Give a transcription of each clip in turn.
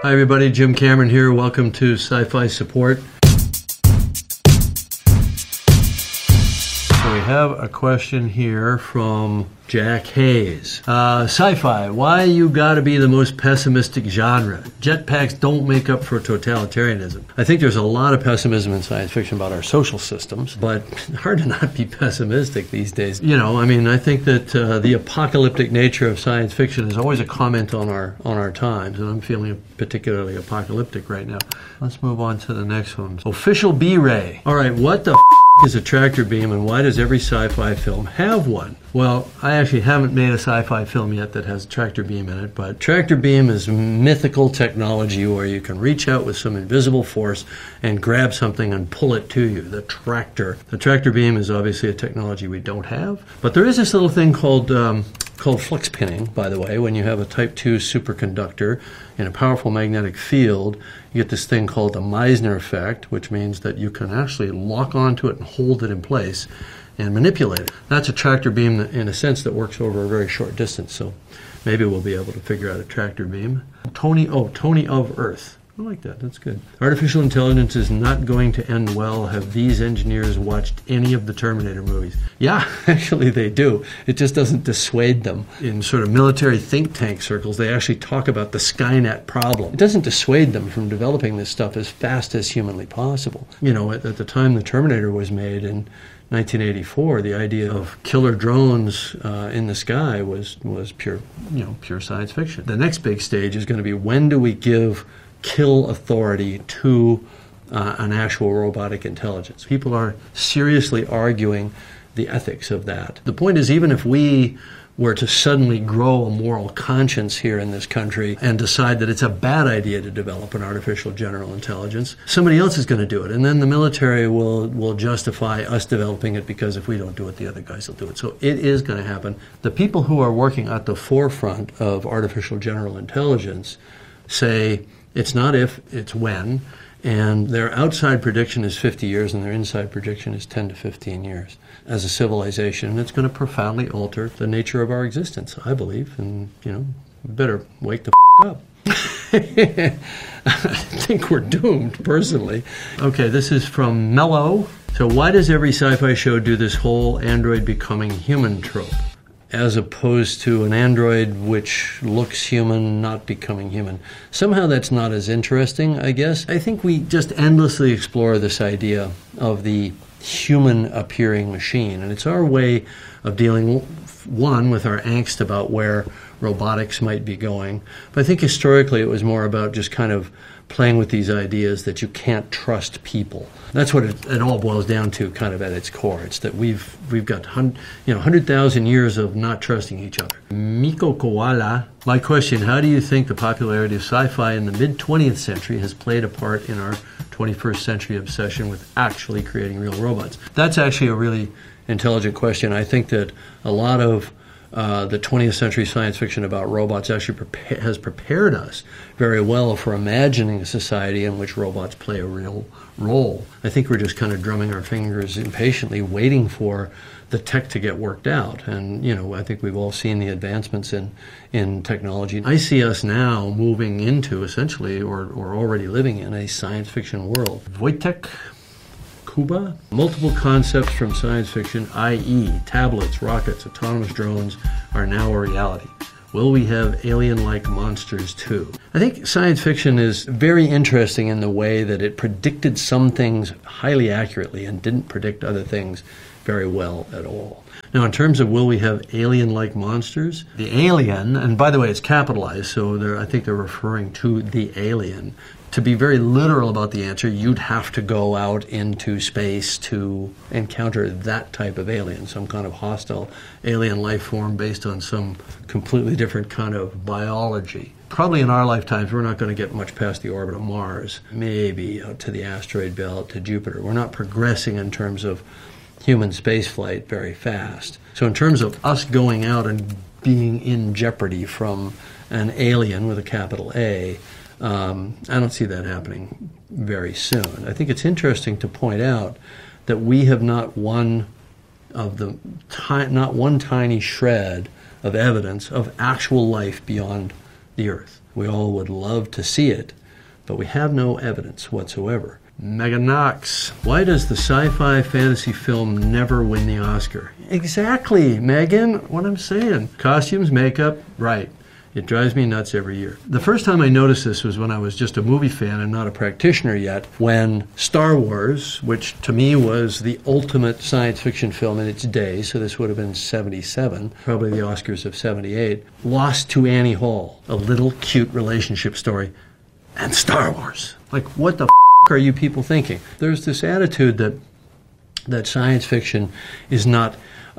Hi everybody, Jim Cameron here. Welcome to Sci-Fi Support. So we have a question here from Jack Hayes. Sci-fi, why you gotta be the most pessimistic genre? Jetpacks don't make up for totalitarianism. I think there's a lot of pessimism in science fiction about our social systems, but hard to not be pessimistic these days. I think that the apocalyptic nature of science fiction is always a comment on our times, and I'm feeling particularly apocalyptic right now. Let's move on to the next one. Official B-Ray. All right, what the is a tractor beam, and why does every sci-fi film have one? Well, I actually haven't made a sci-fi film yet that has a tractor beam in it, but tractor beam is mythical technology where you can reach out with some invisible force and grab something and pull it to you, the tractor. The tractor beam is obviously a technology we don't have, but there is this little thing called flux pinning, by the way. When you have a type 2 superconductor in a powerful magnetic field, you get this thing called the Meissner effect, which means that you can actually lock onto it and hold it in place and manipulate it. That's a tractor beam in a sense that works over a very short distance, so maybe we'll be able to figure out a tractor beam. Tony of Earth. I like that. That's good. Artificial intelligence is not going to end well. Have these engineers watched any of the Terminator movies? Yeah, actually they do. It just doesn't dissuade them. In sort of military think tank circles, they actually talk about the Skynet problem. It doesn't dissuade them from developing this stuff as fast as humanly possible. At the time the Terminator was made in 1984, the idea of killer drones in the sky was pure science fiction. The next big stage is going to be, when do we give kill authority to an actual robotic intelligence? People are seriously arguing the ethics of that. The point is, even if we were to suddenly grow a moral conscience here in this country and decide that it's a bad idea to develop an artificial general intelligence, somebody else is going to do it, and then the military will justify us developing it, because if we don't do it, the other guys will do it. So it is going to happen. The people who are working at the forefront of artificial general intelligence say it's not if, it's when, and their outside prediction is 50 years and their inside prediction is 10 to 15 years as a civilization, and it's going to profoundly alter the nature of our existence, I believe, and, we better wake the up. I think we're doomed, personally. Okay, this is from Mello. So why does every sci-fi show do this whole android becoming human trope, as opposed to an android which looks human not becoming human? Somehow that's not as interesting, I guess. I think we just endlessly explore this idea of the human-appearing machine, and it's our way of dealing, one, with our angst about where robotics might be going. But I think historically it was more about just kind of playing with these ideas that you can't trust people. That's what it all boils down to, kind of at its core. It's that we've got 100,000 years of not trusting each other. Miko Koala, my question: how do you think the popularity of sci-fi in the mid-20th century has played a part in our 21st century obsession with actually creating real robots? That's actually a really intelligent question. I think that a lot of the 20th century science fiction about robots actually has prepared us very well for imagining a society in which robots play a real role. I think we're just kind of drumming our fingers impatiently, waiting for the tech to get worked out. And, I think we've all seen the advancements in technology. I see us now moving into, essentially, or already living in, a science fiction world. Wojtek Kuba? Multiple concepts from science fiction, i.e. tablets, rockets, autonomous drones, are now a reality. Will we have alien-like monsters too? I think science fiction is very interesting in the way that it predicted some things highly accurately and didn't predict other things very well at all. Now, in terms of will we have alien-like monsters, the alien, and by the way, it's capitalized, so I think they're referring to the alien. To be very literal about the answer, you'd have to go out into space to encounter that type of alien, some kind of hostile alien life form based on some completely different kind of biology. Probably in our lifetimes, we're not going to get much past the orbit of Mars, maybe out to the asteroid belt, to Jupiter. We're not progressing in terms of human spaceflight very fast. So in terms of us going out and being in jeopardy from an alien with a capital A, I don't see that happening very soon. I think it's interesting to point out that we have not one tiny shred of evidence of actual life beyond the Earth. We all would love to see it, but we have no evidence whatsoever. Megan Knox, why does the sci-fi fantasy film never win the Oscar? Exactly, Megan, what I'm saying. Costumes, makeup, right. It drives me nuts every year. The first time I noticed this was when I was just a movie fan and not a practitioner yet, when Star Wars, which to me was the ultimate science fiction film in its day, so this would have been 77, probably the Oscars of 78, lost to Annie Hall, a little cute relationship story, and Star Wars. Like, what the are you people thinking? There's this attitude that science fiction is not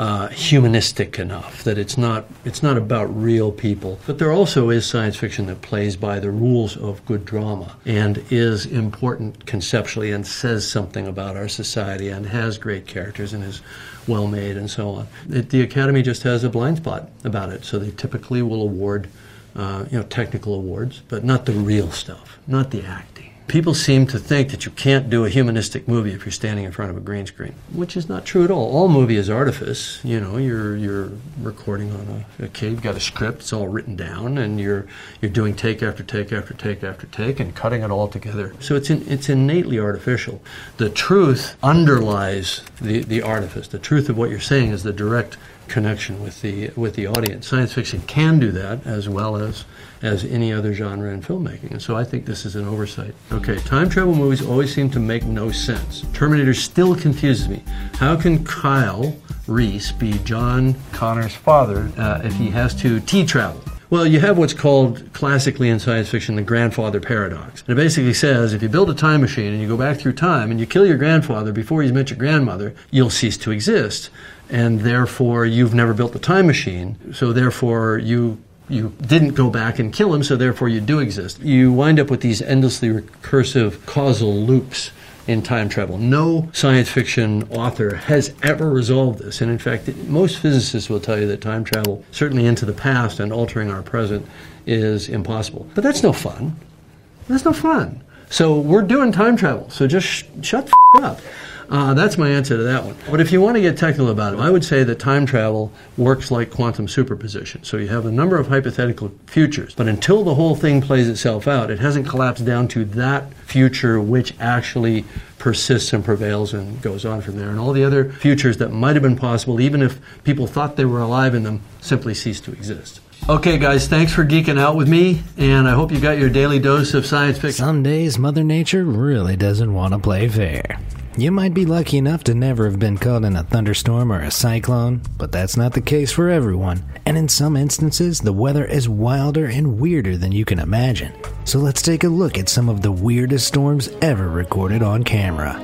humanistic enough, that it's not about real people. But there also is science fiction that plays by the rules of good drama and is important conceptually and says something about our society and has great characters and is well made and so on. The Academy just has a blind spot about it, so they typically will award technical awards, but not the real stuff, not the acting. People seem to think that you can't do a humanistic movie if you're standing in front of a green screen, which is not true at all. All movie is artifice. You know, you're recording on a cave, you've got a script, it's all written down, and you're doing take after take after take after take and cutting it all together. So it's innately artificial. The truth underlies the artifice. The truth of what you're saying is the direct connection with the audience. Science fiction can do that as well as any other genre in filmmaking, and so I think this is an oversight. Okay, time travel movies always seem to make no sense. Terminator still confuses me. How can Kyle Reese be John Connor's father if he has to T-travel? Well, you have what's called classically in science fiction the grandfather paradox. And it basically says if you build a time machine and you go back through time and you kill your grandfather before he's met your grandmother, you'll cease to exist. And therefore, you've never built the time machine, so therefore you didn't go back and kill him, so therefore you do exist. You wind up with these endlessly recursive causal loops in time travel. No science fiction author has ever resolved this. And in fact, most physicists will tell you that time travel, certainly into the past and altering our present, is impossible. But that's no fun. That's no fun. So we're doing time travel, so just shut the up. That's my answer to that one. But if you want to get technical about it, I would say that time travel works like quantum superposition. So you have a number of hypothetical futures, but until the whole thing plays itself out, it hasn't collapsed down to that future which actually persists and prevails and goes on from there. And all the other futures that might have been possible, even if people thought they were alive in them, simply cease to exist. Okay, guys, thanks for geeking out with me, and I hope you got your daily dose of science fiction. Some days Mother Nature really doesn't want to play fair. You might be lucky enough to never have been caught in a thunderstorm or a cyclone, but that's not the case for everyone. And in some instances, the weather is wilder and weirder than you can imagine. So let's take a look at some of the weirdest storms ever recorded on camera.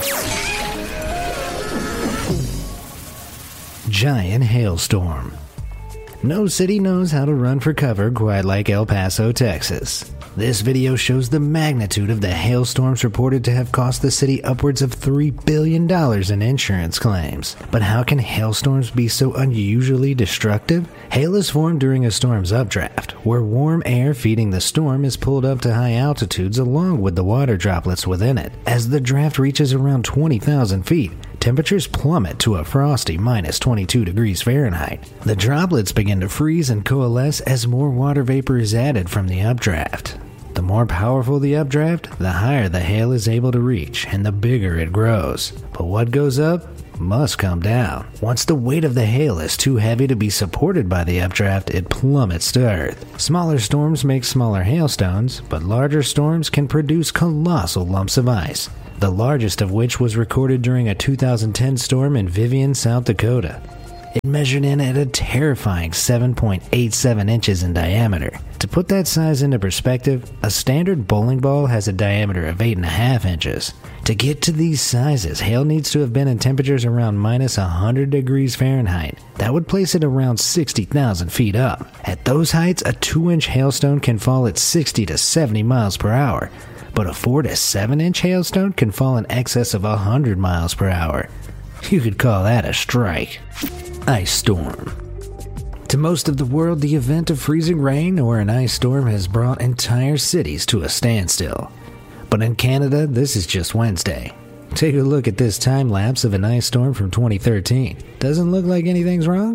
Giant hailstorm. No city knows how to run for cover quite like El Paso, Texas. This video shows the magnitude of the hailstorms reported to have cost the city upwards of $3 billion in insurance claims. But how can hailstorms be so unusually destructive? Hail is formed during a storm's updraft, where warm air feeding the storm is pulled up to high altitudes along with the water droplets within it. As the draft reaches around 20,000 feet, temperatures plummet to a frosty minus 22 degrees Fahrenheit. The droplets begin to freeze and coalesce as more water vapor is added from the updraft. The more powerful the updraft, the higher the hail is able to reach, and the bigger it grows. But what goes up must come down. Once the weight of the hail is too heavy to be supported by the updraft, it plummets to earth. Smaller storms make smaller hailstones, but larger storms can produce colossal lumps of ice, the largest of which was recorded during a 2010 storm in Vivian, South Dakota. It measured in at a terrifying 7.87 inches in diameter. To put that size into perspective, a standard bowling ball has a diameter of 8.5 inches. To get to these sizes, hail needs to have been in temperatures around minus 100 degrees Fahrenheit. That would place it around 60,000 feet up. At those heights, a 2-inch hailstone can fall at 60 to 70 miles per hour, but a 4 to 7-inch hailstone can fall in excess of 100 miles per hour. You could call that a strike. Ice storm. To most of the world, the event of freezing rain or an ice storm has brought entire cities to a standstill. But in Canada, this is just Wednesday. Take a look at this time lapse of an ice storm from 2013. Doesn't look like anything's wrong?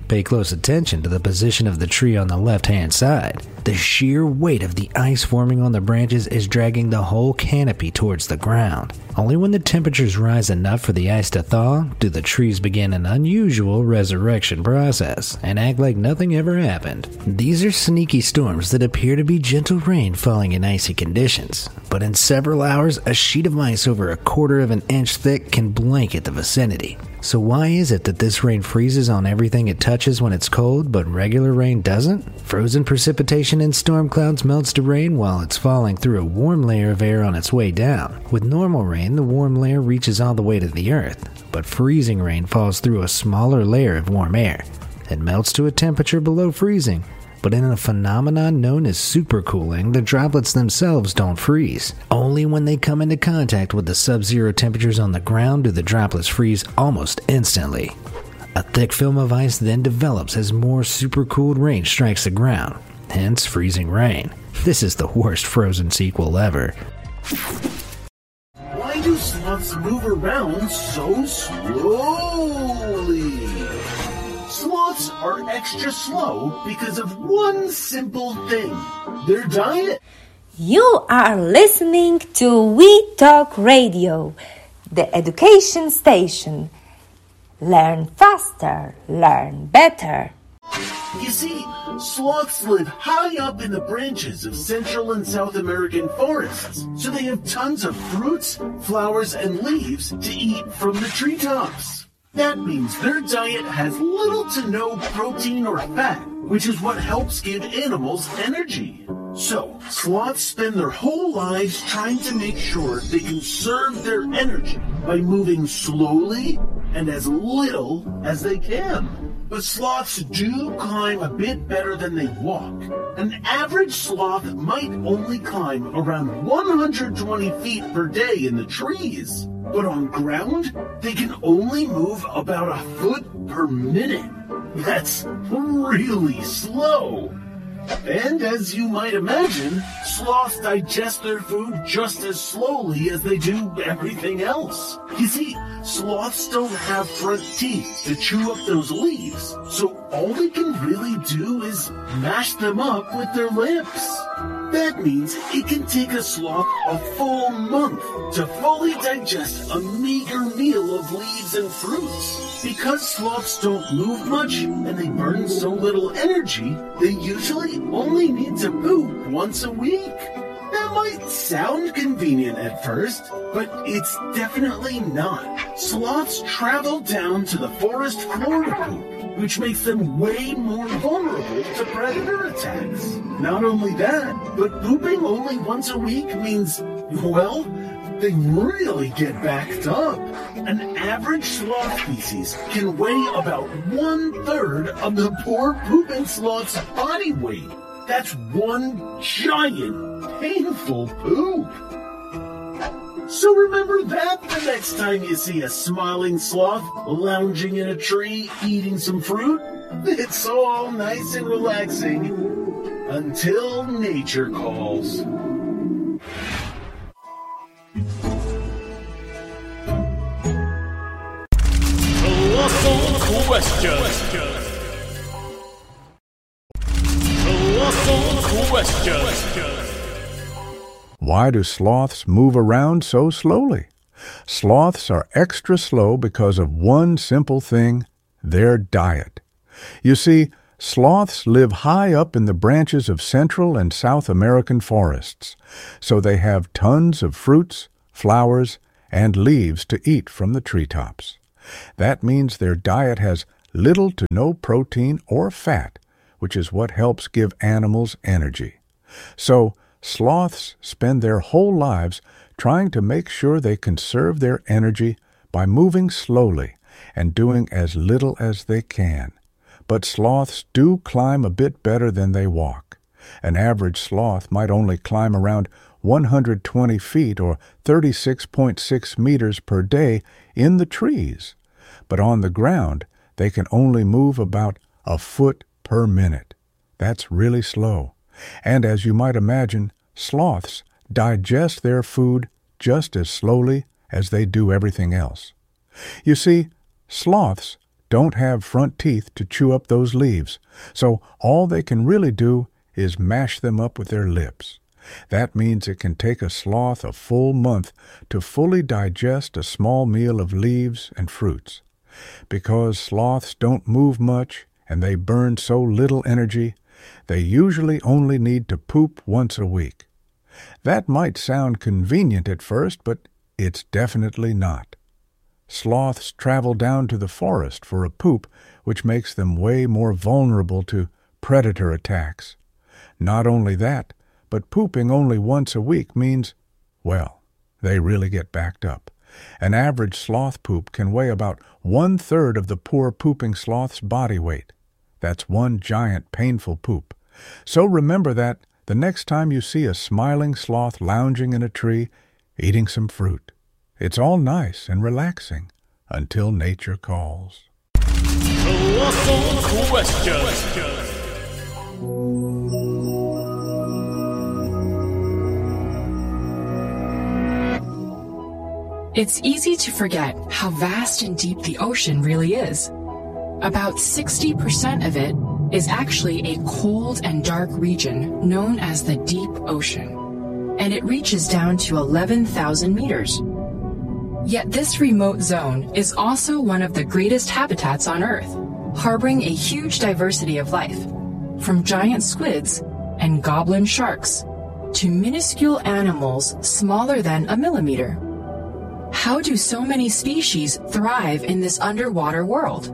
Pay close attention to the position of the tree on the left-hand side. The sheer weight of the ice forming on the branches is dragging the whole canopy towards the ground. Only when the temperatures rise enough for the ice to thaw do the trees begin an unusual resurrection process and act like nothing ever happened. These are sneaky storms that appear to be gentle rain falling in icy conditions, but in several hours, a sheet of ice over 1/4 of an inch thick can blanket the vicinity. So why is it that this rain freezes on everything it touches when it's cold, but regular rain doesn't? Frozen precipitation in storm clouds melts to rain while it's falling through a warm layer of air on its way down. With normal rain, the warm layer reaches all the way to the earth, but freezing rain falls through a smaller layer of warm air. It melts to a temperature below freezing, but in a phenomenon known as supercooling, the droplets themselves don't freeze. Only when they come into contact with the sub-zero temperatures on the ground do the droplets freeze almost instantly. A thick film of ice then develops as more supercooled rain strikes the ground, hence freezing rain. This is the worst Frozen sequel ever. Why do sloths move around so slowly? Sloths are extra slow because of one simple thing: their diet. You are listening to We Talk Radio, the education station. Learn faster, learn better. You see, sloths live high up in the branches of Central and South American forests, so they have tons of fruits, flowers, and leaves to eat from the treetops. That means their diet has little to no protein or fat, which is what helps give animals energy. So, sloths spend their whole lives trying to make sure they conserve their energy by moving slowly and as little as they can. But sloths do climb a bit better than they walk. An average sloth might only climb around 120 feet per day in the trees. But on ground, they can only move about a foot per minute. That's really slow. And as you might imagine, sloths digest their food just as slowly as they do everything else. You see, sloths don't have front teeth to chew up those leaves, so all they can really do is mash them up with their lips. That means it can take a sloth a full month to fully digest a meager meal of leaves and fruits. Because sloths don't move much and they burn so little energy, they usually only need to poop once a week. That might sound convenient at first, but it's definitely not. Sloths travel down to the forest floor to poop, which makes them way more vulnerable to predator attacks. Not only that, but pooping only once a week means, well, they really get backed up. An average sloth species can weigh about 1/3 of the poor pooping sloth's body weight. That's one giant, painful poop. So remember that the next time you see a smiling sloth lounging in a tree eating some fruit. It's all nice and relaxing until nature calls. Colossal question. Colossal question. Why do sloths move around so slowly? Sloths are extra slow because of one simple thing: their diet. You see, sloths live high up in the branches of Central and South American forests, so they have tons of fruits, flowers, and leaves to eat from the treetops. That means their diet has little to no protein or fat, which is what helps give animals energy. So, sloths spend their whole lives trying to make sure they conserve their energy by moving slowly and doing as little as they can. But sloths do climb a bit better than they walk. An average sloth might only climb around 120 feet or 36.6 meters per day in the trees. But on the ground, they can only move about a foot per minute. That's really slow. And as you might imagine, sloths digest their food just as slowly as they do everything else. You see, sloths don't have front teeth to chew up those leaves, so all they can really do is mash them up with their lips. That means it can take a sloth a full month to fully digest a small meal of leaves and fruits. Because sloths don't move much and they burn so little energy, they usually only need to poop once a week. That might sound convenient at first, but it's definitely not. Sloths travel down to the forest for a poop, which makes them way more vulnerable to predator attacks. Not only that, but pooping only once a week means, well, they really get backed up. An average sloth poop can weigh about 1/3 of the poor pooping sloth's body weight. That's one giant painful poop. So remember that the next time you see a smiling sloth lounging in a tree, eating some fruit. It's all nice and relaxing until nature calls. Colossal question. It's easy to forget how vast and deep the ocean really is. About 60% of it is actually a cold and dark region known as the deep ocean, and it reaches down to 11,000 meters. Yet this remote zone is also one of the greatest habitats on Earth, harboring a huge diversity of life, from giant squids and goblin sharks to minuscule animals smaller than a millimeter. How do so many species thrive in this underwater world?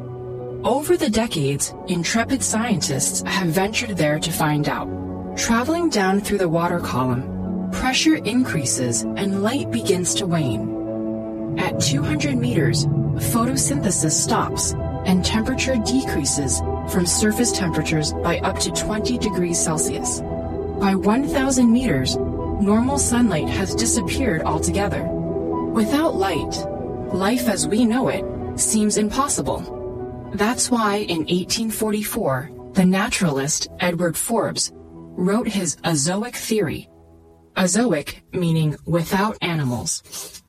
Over the decades, intrepid scientists have ventured there to find out. Traveling down through the water column, pressure increases and light begins to wane. At 200 meters, photosynthesis stops and temperature decreases from surface temperatures by up to 20 degrees Celsius. By 1,000 meters, normal sunlight has disappeared altogether. Without light, life as we know it seems impossible. That's why in 1844, the naturalist Edward Forbes wrote his Azoic theory. Azoic meaning without animals.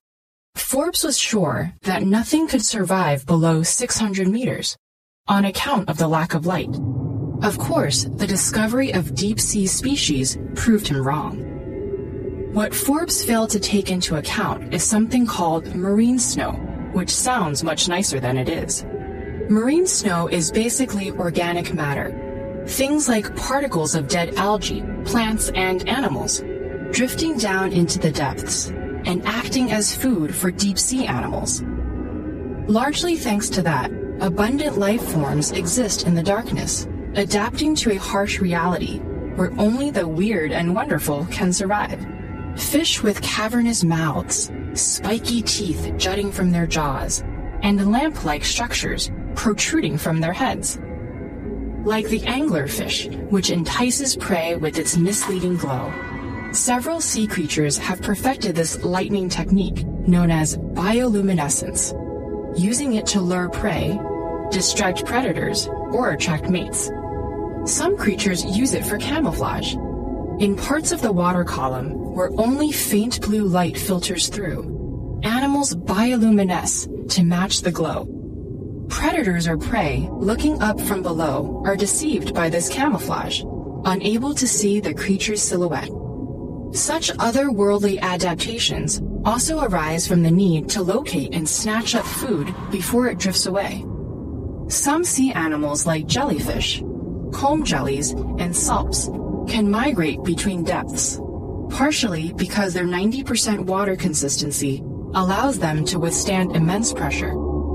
Forbes was sure that nothing could survive below 600 meters on account of the lack of light. Of course, the discovery of deep-sea species proved him wrong. What Forbes failed to take into account is something called marine snow, which sounds much nicer than it is. Marine snow is basically organic matter, things like particles of dead algae, plants, and animals, drifting down into the depths and acting as food for deep-sea animals. Largely thanks to that, abundant life forms exist in the darkness, adapting to a harsh reality where only the weird and wonderful can survive. Fish with cavernous mouths, spiky teeth jutting from their jaws, and lamp-like structures protruding from their heads. Like the anglerfish, which entices prey with its misleading glow. Several sea creatures have perfected this lightning technique known as bioluminescence, using it to lure prey, distract predators, or attract mates. Some creatures use it for camouflage. In parts of the water column where only faint blue light filters through, animals bioluminesce to match the glow. Predators or prey looking up from below are deceived by this camouflage, unable to see the creature's silhouette. Such otherworldly adaptations also arise from the need to locate and snatch up food before it drifts away. Some sea animals like jellyfish, comb jellies, and salps can migrate between depths, partially because their 90% water consistency allows them to withstand immense pressure.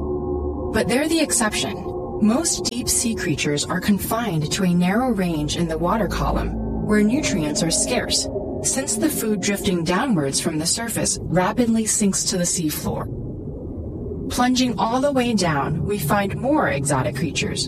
But they're the exception. Most deep-sea creatures are confined to a narrow range in the water column where nutrients are scarce, since the food drifting downwards from the surface rapidly sinks to the seafloor. Plunging all the way down, we find more exotic creatures.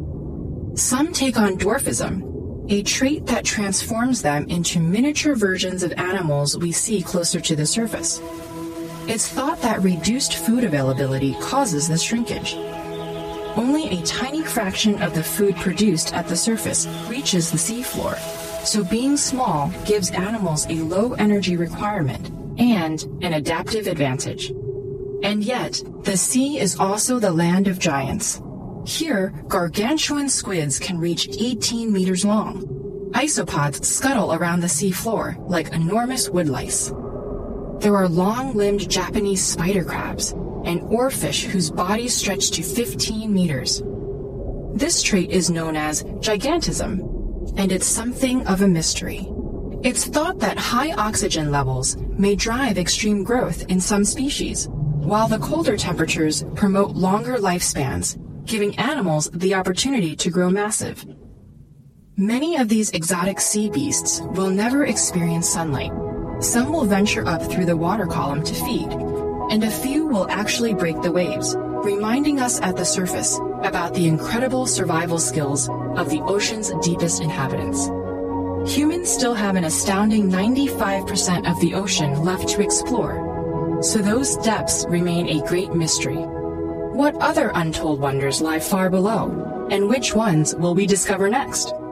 Some take on dwarfism, a trait that transforms them into miniature versions of animals we see closer to the surface. It's thought that reduced food availability causes this shrinkage. Only a tiny fraction of the food produced at the surface reaches the seafloor, so being small gives animals a low energy requirement and an adaptive advantage. And yet, the sea is also the land of giants. Here, gargantuan squids can reach 18 meters long. Isopods scuttle around the sea floor like enormous woodlice. There are long-limbed Japanese spider crabs and oarfish whose bodies stretch to 15 meters. This trait is known as gigantism, and it's something of a mystery. It's thought that high oxygen levels may drive extreme growth in some species, while the colder temperatures promote longer lifespans, giving animals the opportunity to grow massive. Many of these exotic sea beasts will never experience sunlight. Some will venture up through the water column to feed, and a few will actually break the waves, reminding us at the surface about the incredible survival skills of the ocean's deepest inhabitants. Humans still have an astounding 95% of the ocean left to explore, so those depths remain a great mystery. What other untold wonders lie far below, and which ones will we discover next?